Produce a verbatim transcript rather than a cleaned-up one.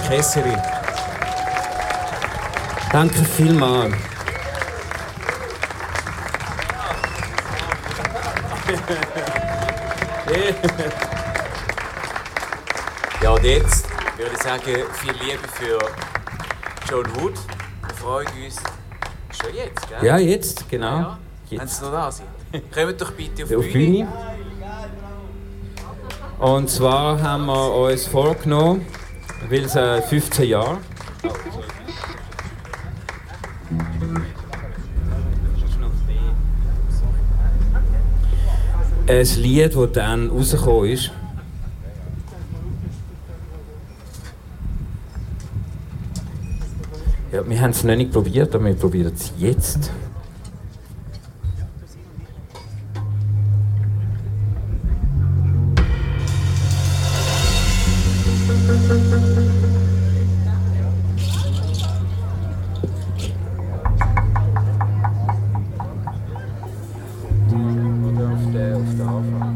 Kesseri. Danke vielmals. Ja, und jetzt würde ich sagen, viel Liebe für John Wood. Wir freuen uns schon jetzt, gell? Ja, jetzt, genau. Ja, ja. Wenn Sie noch da sind. Kommt doch bitte auf die Auf Bühne. Bühne. Und zwar haben wir uns vorgenommen, weil es äh, fünfzehn Jahre. Ein Lied, das dann rausgekommen ist. Ja, wir haben es noch nicht probiert, aber wir probieren es jetzt. Oder auf der, auf der Anfang.